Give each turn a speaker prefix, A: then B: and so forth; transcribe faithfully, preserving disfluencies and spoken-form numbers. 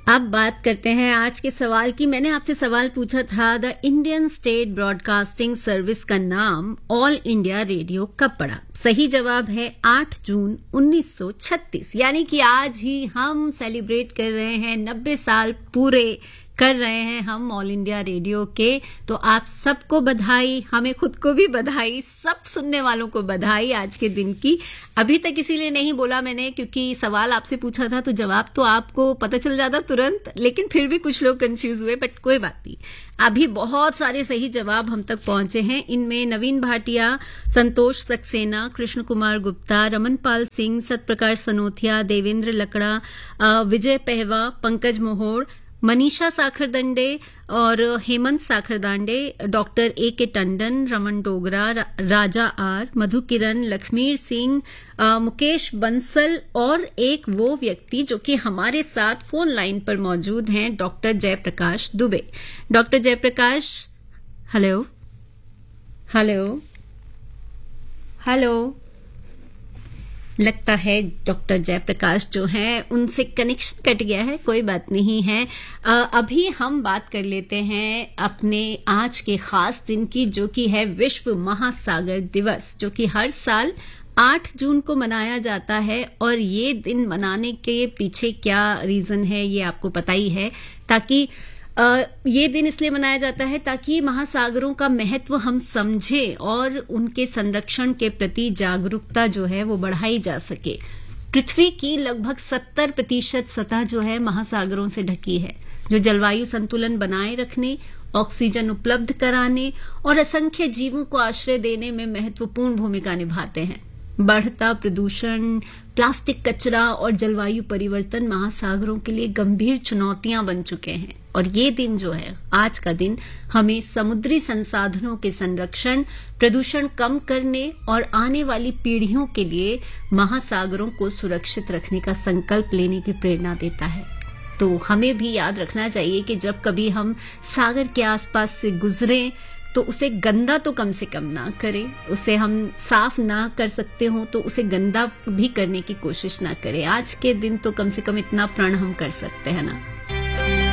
A: अब बात करते हैं आज के सवाल की। मैंने आपसे सवाल पूछा था, the Indian state broadcasting service का नाम ऑल इंडिया रेडियो कब पड़ा? सही जवाब है आठ जून उन्नीस सौ छत्तीस, यानी कि आज ही हम सेलिब्रेट कर रहे हैं, नब्बे साल पूरे कर रहे हैं हम ऑल इंडिया रेडियो के। तो आप सबको बधाई, हमें खुद को भी बधाई, सब सुनने वालों को बधाई आज के दिन की। अभी तक इसीलिए नहीं बोला मैंने क्योंकि सवाल आपसे पूछा था तो जवाब तो आपको पता चल जाता तुरंत, लेकिन फिर भी कुछ लोग कंफ्यूज हुए, बट कोई बात नहीं। अभी बहुत सारे सही जवाब हम तक पहुंचे हैं। इनमें नवीन भाटिया, संतोष सक्सेना, कृष्ण कुमार गुप्ता, रमनपाल सिंह, सतप्रकाश सनोथिया, देवेंद्र लकड़ा, विजय पहवा, पंकज मोहोड़, मनीषा साखरदंडे और हेमंत साखरदांडे, डॉक्टर ए के टंडन, रमन डोगरा, रा, राजा आर, मधु किरण, लक्ष्मीर सिंह, मुकेश बंसल और एक वो व्यक्ति जो कि हमारे साथ फोन लाइन पर मौजूद हैं, doctor Jayaprakash Dubey. Doctor Jayaprakash, hello hello hello. लगता है डॉक्टर जयप्रकाश जो हैं उनसे कनेक्शन कट गया है, कोई बात नहीं है। आ, अभी हम बात कर लेते हैं अपने आज के खास दिन की, जो कि है विश्व महासागर दिवस, जो कि हर साल आठ जून को मनाया जाता है। और ये दिन मनाने के पीछे क्या रीजन है ये आपको पता ही है। ताकि Uh, ये दिन इसलिए मनाया जाता है ताकि महासागरों का महत्व हम समझें और उनके संरक्षण के प्रति जागरूकता जो है वो बढ़ाई जा सके। पृथ्वी की लगभग सत्तर प्रतिशत सतह जो है महासागरों से ढकी है, जो जलवायु संतुलन बनाए रखने, ऑक्सीजन उपलब्ध कराने और असंख्य जीवों को आश्रय देने में महत्वपूर्ण भूमिका निभाते हैं। बढ़ता प्रदूषण, प्लास्टिक कचरा और जलवायु परिवर्तन महासागरों के लिए गंभीर चुनौतियां बन चुके हैं। और ये दिन जो है, आज का दिन, हमें समुद्री संसाधनों के संरक्षण, प्रदूषण कम करने और आने वाली पीढ़ियों के लिए महासागरों को सुरक्षित रखने का संकल्प लेने की प्रेरणा देता है। तो हमें भी याद रखना चाहिए कि जब कभी हम सागर के आसपास से गुजरें तो उसे गंदा तो कम से कम ना करें, उसे हम साफ ना कर सकते हो तो उसे गंदा भी करने की कोशिश ना करें। आज के दिन तो कम से कम इतना प्रण हम कर सकते हैं ना।